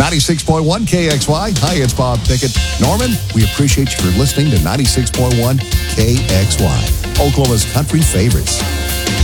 96.1 KXY. Hi, it's Bob Pickett. Norman, we appreciate you for listening to 96.1 KXY, Oklahoma's country favorites.